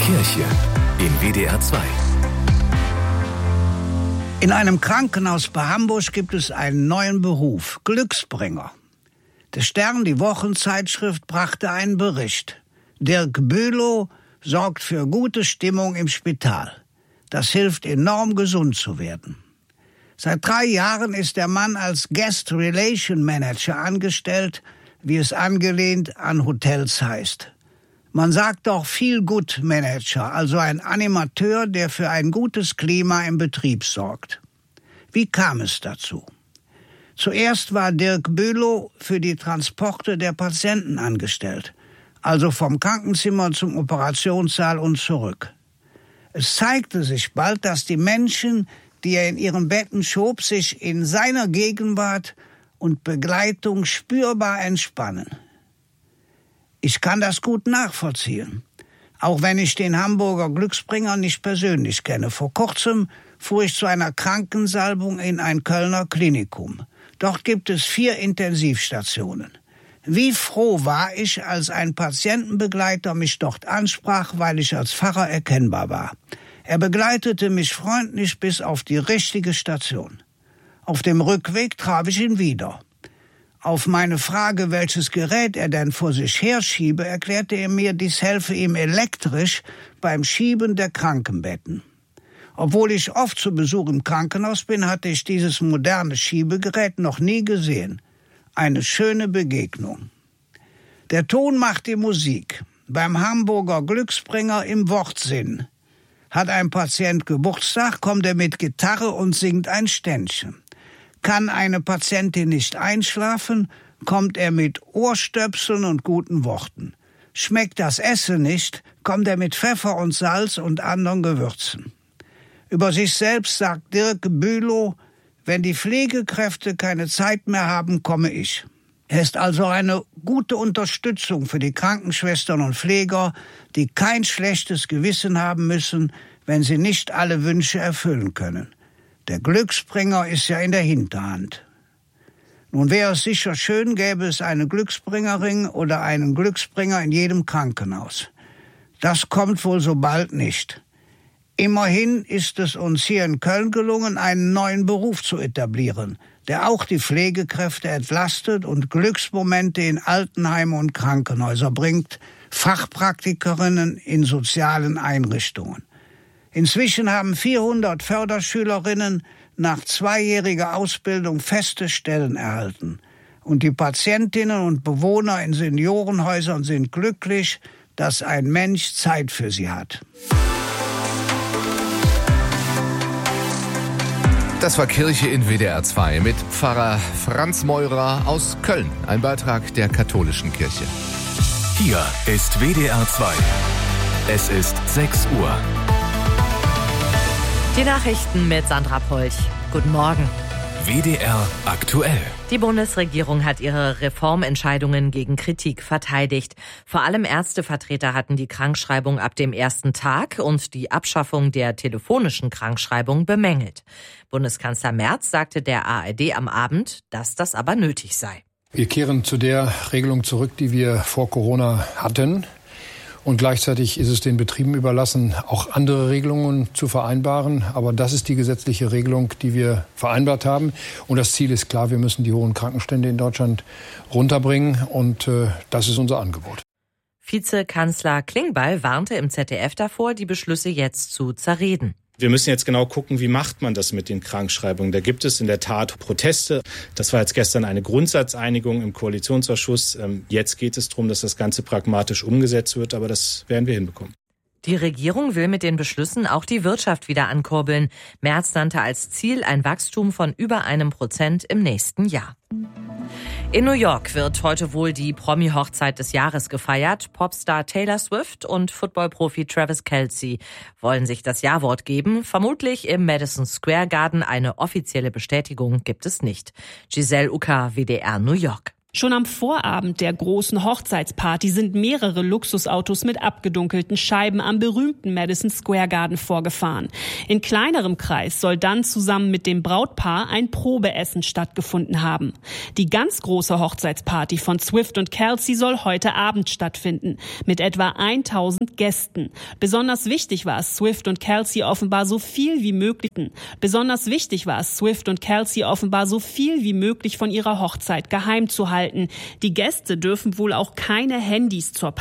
Kirche in WDR 2. In einem Krankenhaus bei Hamburg gibt es einen neuen Beruf, Glücksbringer. Der Stern, die Wochenzeitschrift, brachte einen Bericht. Dirk Bülow sorgt für gute Stimmung im Spital. Das hilft enorm, gesund zu werden. Seit 3 Jahren ist der Mann als Guest Relation Manager angestellt, wie es angelehnt an Hotels heißt. Man sagt auch Feel Good Manager, also ein Animateur, der für ein gutes Klima im Betrieb sorgt. Wie kam es dazu? Zuerst war Dirk Bülow für die Transporte der Patienten angestellt, also vom Krankenzimmer zum Operationssaal und zurück. Es zeigte sich bald, dass die Menschen, die er in ihren Betten schob, sich in seiner Gegenwart und Begleitung spürbar entspannen. Ich kann das gut nachvollziehen, auch wenn ich den Hamburger Glücksbringer nicht persönlich kenne. Vor kurzem fuhr ich zu einer Krankensalbung in ein Kölner Klinikum. Dort gibt es 4 Intensivstationen. Wie froh war ich, als ein Patientenbegleiter mich dort ansprach, weil ich als Pfarrer erkennbar war. Er begleitete mich freundlich bis auf die richtige Station. Auf dem Rückweg traf ich ihn wieder. Auf meine Frage, welches Gerät er denn vor sich herschiebe, erklärte er mir, dies helfe ihm elektrisch beim Schieben der Krankenbetten. Obwohl ich oft zu Besuch im Krankenhaus bin, hatte ich dieses moderne Schiebegerät noch nie gesehen. Eine schöne Begegnung. Der Ton macht die Musik. Beim Hamburger Glücksbringer im Wortsinn. Hat ein Patient Geburtstag, kommt er mit Gitarre und singt ein Ständchen. Kann eine Patientin nicht einschlafen, kommt er mit Ohrstöpseln und guten Worten. Schmeckt das Essen nicht, kommt er mit Pfeffer und Salz und anderen Gewürzen. Über sich selbst sagt Dirk Bülow, wenn die Pflegekräfte keine Zeit mehr haben, komme ich. Er ist also eine gute Unterstützung für die Krankenschwestern und Pfleger, die kein schlechtes Gewissen haben müssen, wenn sie nicht alle Wünsche erfüllen können. Der Glücksbringer ist ja in der Hinterhand. Nun wäre es sicher schön, gäbe es eine Glücksbringerin oder einen Glücksbringer in jedem Krankenhaus. Das kommt wohl so bald nicht. Immerhin ist es uns hier in Köln gelungen, einen neuen Beruf zu etablieren, der auch die Pflegekräfte entlastet und Glücksmomente in Altenheime und Krankenhäuser bringt, Fachpraktikerinnen in sozialen Einrichtungen. Inzwischen haben 400 Förderschülerinnen nach 2-jähriger Ausbildung feste Stellen erhalten. Und die Patientinnen und Bewohner in Seniorenhäusern sind glücklich, dass ein Mensch Zeit für sie hat. Das war Kirche in WDR 2 mit Pfarrer Franz Meurer aus Köln. Ein Beitrag der katholischen Kirche. Hier ist WDR 2. Es ist 6 Uhr. Die Nachrichten mit Sandra Polch. Guten Morgen. WDR aktuell. Die Bundesregierung hat ihre Reformentscheidungen gegen Kritik verteidigt. Vor allem Ärztevertreter hatten die Krankschreibung ab dem ersten Tag und die Abschaffung der telefonischen Krankschreibung bemängelt. Bundeskanzler Merz sagte der ARD am Abend, dass das aber nötig sei. Wir kehren zu der Regelung zurück, die wir vor Corona hatten. Und gleichzeitig ist es den Betrieben überlassen, auch andere Regelungen zu vereinbaren. Aber das ist die gesetzliche Regelung, die wir vereinbart haben. Und das Ziel ist klar, wir müssen die hohen Krankenstände in Deutschland runterbringen. Und das ist unser Angebot. Vizekanzler Klingbeil warnte im ZDF davor, die Beschlüsse jetzt zu zerreden. Wir müssen jetzt genau gucken, wie macht man das mit den Krankschreibungen. Da gibt es in der Tat Proteste. Das war jetzt gestern eine Grundsatzeinigung im Koalitionsausschuss. Jetzt geht es darum, dass das Ganze pragmatisch umgesetzt wird, aber das werden wir hinbekommen. Die Regierung will mit den Beschlüssen auch die Wirtschaft wieder ankurbeln. Merz nannte als Ziel ein Wachstum von über 1% im nächsten Jahr. In New York wird heute wohl die Promi-Hochzeit des Jahres gefeiert. Popstar Taylor Swift und Footballprofi Travis Kelce wollen sich das Ja-Wort geben. Vermutlich im Madison Square Garden. Eine offizielle Bestätigung gibt es nicht. Giselle Ucker, WDR New York. Schon am Vorabend der großen Hochzeitsparty sind mehrere Luxusautos mit abgedunkelten Scheiben am berühmten Madison Square Garden vorgefahren. In kleinerem Kreis soll dann zusammen mit dem Brautpaar ein Probeessen stattgefunden haben. Die ganz große Hochzeitsparty von Swift und Kelce soll heute Abend stattfinden, mit etwa 1000 Gästen. Besonders wichtig war es Swift und Kelce offenbar so viel wie möglich von ihrer Hochzeit geheim zu halten. Die Gäste dürfen wohl auch keine Handys zur